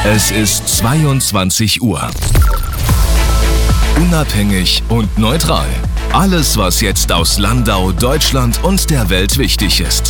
Es ist 22 Uhr. Unabhängig und neutral. Alles, was jetzt aus Landau, Deutschland und der Welt wichtig ist.